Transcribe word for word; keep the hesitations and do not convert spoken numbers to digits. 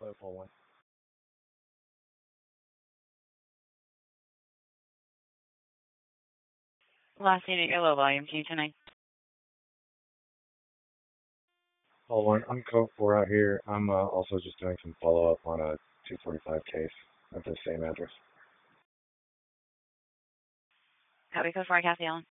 Hello, call one. Last unit, your low volume. Can you tonight? Call one. I'm code four out here. I'm uh, also just doing some follow up on a two forty-five case at the same address. Copy code four, Kathy Allen.